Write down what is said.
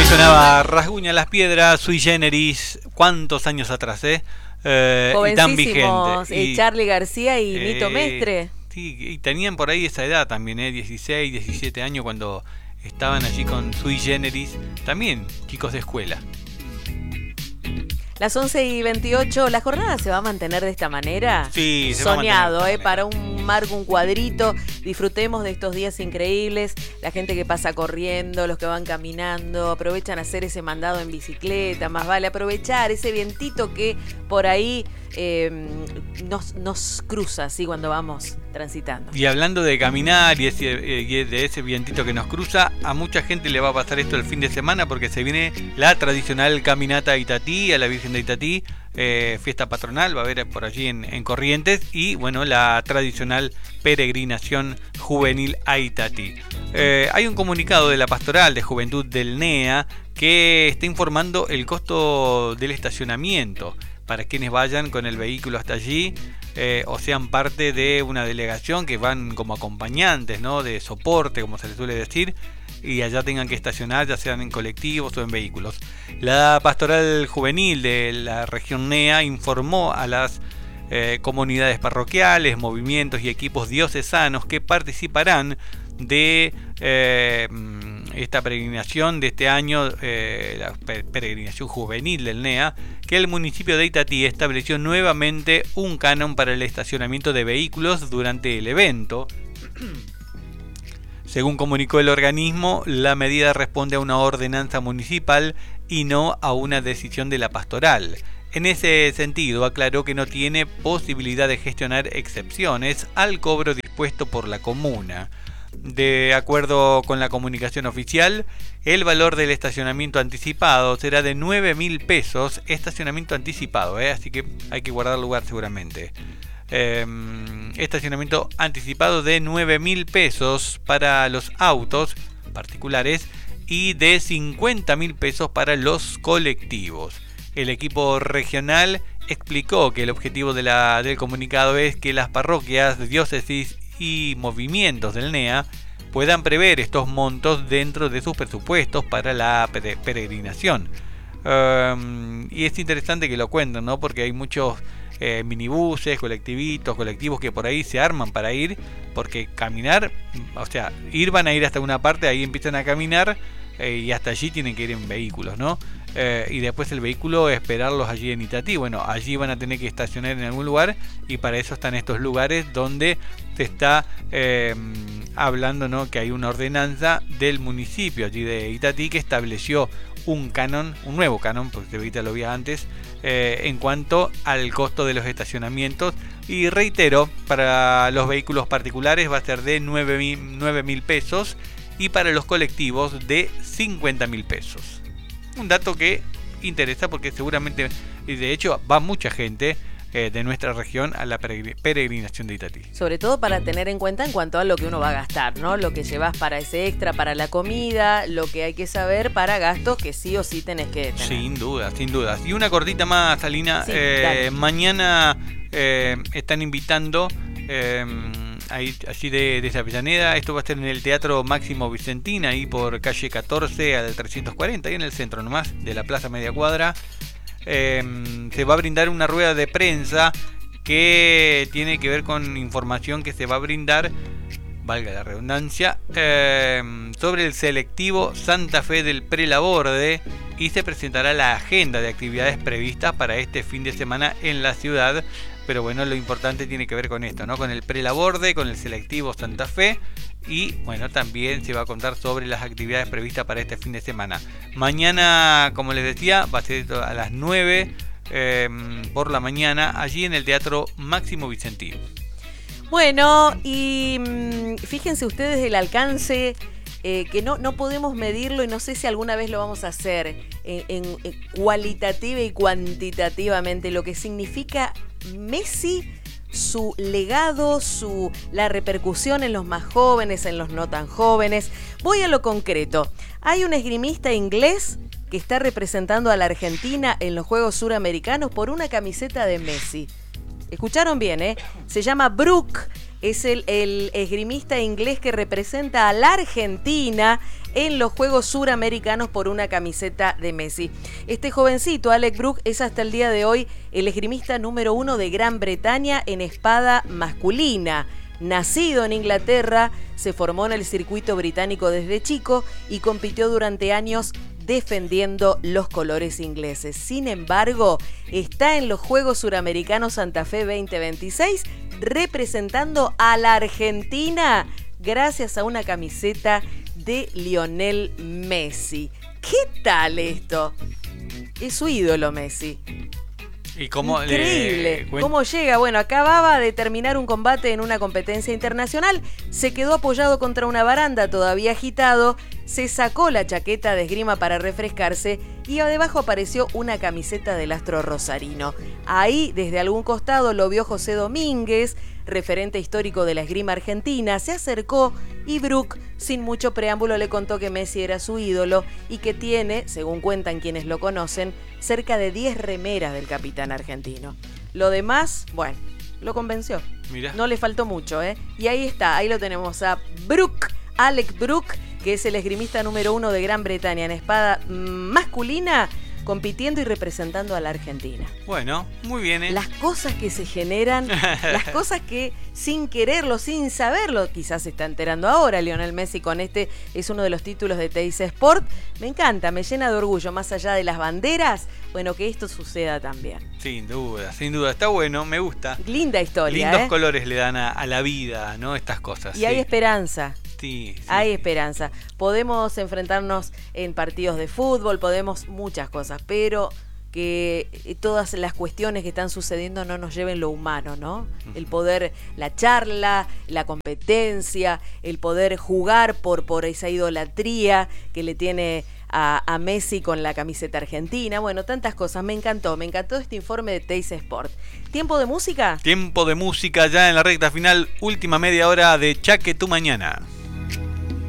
Sonaba Rasguña las Piedras, Sui Generis, ¿cuántos años atrás, y tan vigente. Y Charly García y Nito Mestre. Sí, y tenían por ahí esa edad también, 16, 17 años cuando estaban allí con Sui Generis, también chicos de escuela. Las 11:28, ¿la jornada se va a mantener de esta manera? Sí, se soñado, va a mantener para un marco, un cuadrito. Disfrutemos de estos días increíbles. La gente que pasa corriendo, los que van caminando, aprovechan a hacer ese mandado en bicicleta. Más vale aprovechar ese vientito que por ahí nos cruza así cuando vamos transitando. Y hablando de caminar y de ese vientito que nos cruza, a mucha gente le va a pasar esto el fin de semana porque se viene la tradicional caminata a Itatí, a la Virgen de Itatí, fiesta patronal, va a haber por allí en Corrientes, y bueno, la tradicional peregrinación juvenil a Itatí. Hay un comunicado de la Pastoral de Juventud del NEA que está informando el costo del estacionamiento para quienes vayan con el vehículo hasta allí, o sean parte de una delegación que van como acompañantes, ¿no?, de soporte, como se les suele decir, y allá tengan que estacionar, ya sean en colectivos o en vehículos. La Pastoral Juvenil de la región NEA informó a las comunidades parroquiales, movimientos y equipos diocesanos que participarán de esta peregrinación de este año, la peregrinación juvenil del NEA, que el municipio de Itatí estableció nuevamente un canon para el estacionamiento de vehículos durante el evento. Según comunicó el organismo, la medida responde a una ordenanza municipal y no a una decisión de la pastoral. En ese sentido, aclaró que no tiene posibilidad de gestionar excepciones al cobro dispuesto por la comuna. De acuerdo con la comunicación oficial, el valor del estacionamiento anticipado será de 9.000 pesos, estacionamiento anticipado, así que hay que guardar lugar seguramente. Estacionamiento anticipado de 9.000 pesos para los autos particulares y de 50.000 pesos para los colectivos. El equipo regional explicó que el objetivo del comunicado es que las parroquias, diócesis y movimientos del NEA puedan prever estos montos dentro de sus presupuestos para la peregrinación. Y es interesante que lo cuenten, ¿no?, porque hay muchos minibuses, colectivos que por ahí se arman para ir, porque caminar, o sea, van a ir hasta una parte, ahí empiezan a caminar, y hasta allí tienen que ir en vehículos, ¿no? Y después el vehículo esperarlos allí en Itatí. Bueno, allí van a tener que estacionar en algún lugar, y para eso están estos lugares donde se está hablando, ¿no?, que hay una ordenanza del municipio allí de Itatí que estableció un nuevo canon, porque ahorita lo vi antes, en cuanto al costo de los estacionamientos. Y reitero, para los vehículos particulares va a ser de 9.000 pesos y para los colectivos de 50.000 pesos. Un dato que interesa porque seguramente, y de hecho va mucha gente de nuestra región a la peregrinación de Itatí. Sobre todo para tener en cuenta en cuanto a lo que uno va a gastar, ¿no? Lo que llevas para ese extra, para la comida, lo que hay que saber para gastos que sí o sí tenés que tener. Sin dudas, sin dudas. Y una cortita más, Alina. Sí, mañana están invitando allí de Avellaneda. Esto va a ser en el Teatro Máximo Vicentín, ahí por calle 14 al 340, ahí en el centro nomás de la Plaza Media Cuadra. Se va a brindar una rueda de prensa que tiene que ver con información que se va a brindar, valga la redundancia, sobre el selectivo Santa Fe del Prelaborde, y se presentará la agenda de actividades previstas para este fin de semana en la ciudad. Pero bueno, lo importante tiene que ver con esto, ¿no?, con el Prelaborde, con el selectivo Santa Fe, y bueno, también se va a contar sobre las actividades previstas para este fin de semana. Mañana, como les decía, va a ser a las 9 por la mañana, allí en el Teatro Máximo Vicentín. Bueno, y fíjense ustedes el alcance, que no podemos medirlo, y no sé si alguna vez lo vamos a hacer en cualitativa y cuantitativamente, lo que significa Messi, su legado, la repercusión en los más jóvenes, en los no tan jóvenes. Voy a lo concreto. Hay un esgrimista inglés que está representando a la Argentina en los Juegos Suramericanos por una camiseta de Messi. Escucharon bien, ¿eh? Se llama Brook. Es el esgrimista inglés que representa a la Argentina en los Juegos Suramericanos por una camiseta de Messi. Este jovencito, Alec Brook, es hasta el día de hoy el esgrimista número 1 de Gran Bretaña en espada masculina. Nacido en Inglaterra, se formó en el circuito británico desde chico y compitió durante años defendiendo los colores ingleses. Sin embargo, está en los Juegos Suramericanos Santa Fe 2026 representando a la Argentina gracias a una camiseta de Lionel Messi. ¿Qué tal esto? Es su ídolo Messi. ¿Y cómo Increíble. ¿Cómo llega? Bueno, acababa de terminar un combate en una competencia internacional, se quedó apoyado contra una baranda, todavía agitado, se sacó la chaqueta de esgrima para refrescarse y debajo apareció una camiseta del astro rosarino. Ahí, desde algún costado, lo vio José Domínguez, referente histórico de la esgrima argentina, se acercó y Brook, sin mucho preámbulo, le contó que Messi era su ídolo y que tiene, según cuentan quienes lo conocen, cerca de 10 remeras del capitán argentino. Lo demás, bueno, lo convenció. Mirá. No le faltó mucho, ¿eh? Y ahí está, ahí lo tenemos a Brook, Alec Brook, que es el esgrimista número 1 de Gran Bretaña en espada masculina, compitiendo y representando a la Argentina. Bueno, muy bien, ¿eh? Las cosas que se generan, las cosas que sin quererlo, sin saberlo, quizás se está enterando ahora Lionel Messi con este, es uno de los títulos de Teis Sport. Me encanta, me llena de orgullo, más allá de las banderas, bueno, que esto suceda también. Sin duda, está bueno, me gusta. Linda historia, Lindos colores le dan a la vida, ¿no? Estas cosas. Y hay esperanza. Sí. Hay esperanza. Podemos enfrentarnos en partidos de fútbol, podemos muchas cosas, pero que todas las cuestiones que están sucediendo no nos lleven lo humano, ¿no? El poder, la charla, la competencia, el poder jugar por esa idolatría que le tiene a Messi con la camiseta argentina. Bueno, tantas cosas. Me encantó este informe de Teis Sport. ¿Tiempo de música? Tiempo de música ya en la recta final, última media hora de Chaque tu Mañana.